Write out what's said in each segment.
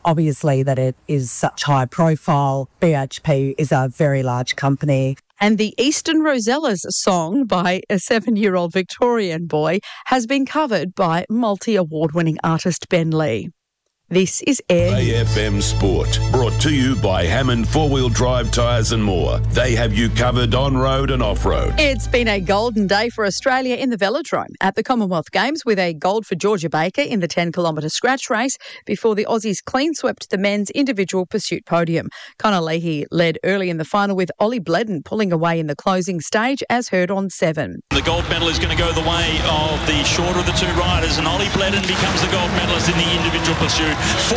obviously that it is such high profile. BHP is a very large company. And the Eastern Rosellas song by a 7-year-old Victorian boy has been covered by multi-award-winning artist Ben Lee. This is Air AFM Sport, brought to you by Hammond Four-Wheel Drive Tyres and More. They have you covered on-road and off-road. It's been a golden day for Australia in the velodrome at the Commonwealth Games, with a gold for Georgia Baker in the 10-kilometre scratch race before the Aussies clean swept the men's individual pursuit podium. Connor Leahy led early in the final, with Ollie Bledden pulling away in the closing stage, as heard on 7. The gold medal is going to go the way of the shorter of the two riders, and Ollie Bledden becomes the gold medalist in the individual pursuit.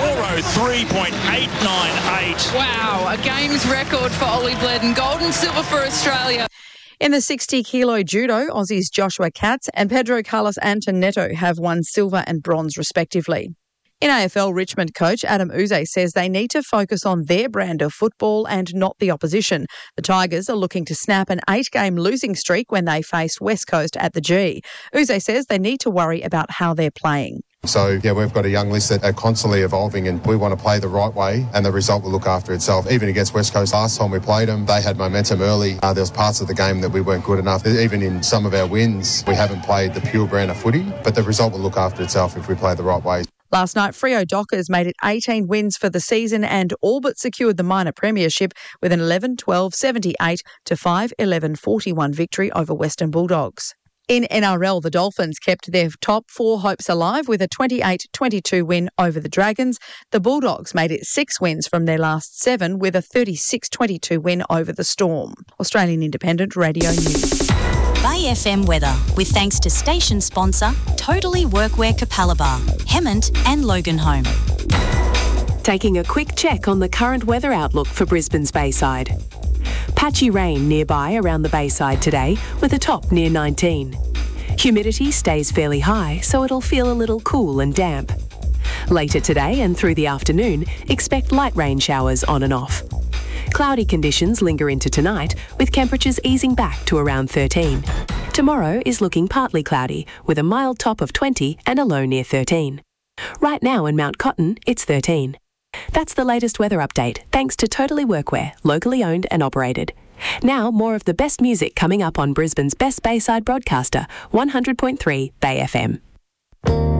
4:03.898. Wow, a games record for Ollie Bledden. Gold and silver for Australia. In the 60-kilo judo, Aussies Joshua Katz and Pedro Carlos Antonetto have won silver and bronze respectively. In AFL, Richmond coach Adam Uze says they need to focus on their brand of football and not the opposition. The Tigers are looking to snap an 8-game losing streak when they face West Coast at the G. Uze says they need to worry about how they're playing. So, we've got a young list that are constantly evolving, and we want to play the right way, and the result will look after itself. Even against West Coast last time we played them, they had momentum early. There was parts of the game that we weren't good enough. Even in some of our wins, we haven't played the pure brand of footy, but the result will look after itself if we play the right way. Last night, Freo Dockers made it 18 wins for the season and all but secured the minor premiership with an 11-12-78 to 5-11-41 victory over Western Bulldogs. In NRL, the Dolphins kept their top 4 hopes alive with a 28-22 win over the Dragons. The Bulldogs made it 6 wins from their last 7 with a 36-22 win over the Storm. Australian Independent Radio News. Bay FM weather, with thanks to station sponsor Totally Workwear Capalaba, Hemmant and Loganholme. Taking a quick check on the current weather outlook for Brisbane's Bayside. Patchy rain nearby around the Bayside today, with a top near 19. Humidity stays fairly high, so it'll feel a little cool and damp. Later today and through the afternoon, expect light rain showers on and off. Cloudy conditions linger into tonight, with temperatures easing back to around 13. Tomorrow is looking partly cloudy, with a mild top of 20 and a low near 13. Right now in Mount Cotton, it's 13. That's the latest weather update, thanks to Totally Workwear, locally owned and operated. Now, more of the best music coming up on Brisbane's best Bayside broadcaster, 100.3 Bay FM.